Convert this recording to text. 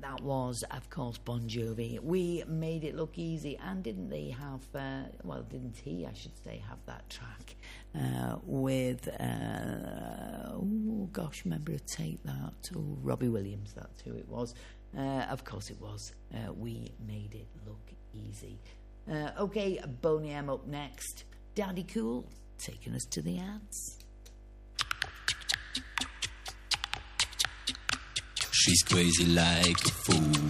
that was, of course, Bon Jovi. We Made It Look Easy, and didn't they have, didn't he, I should say, have that track with, remember to take that, Robbie Williams, that's who it was. Of course it was. We Made It Look Easy. Okay, Boney M up next. Daddy Cool, taking us to the ads. She's crazy like a fool.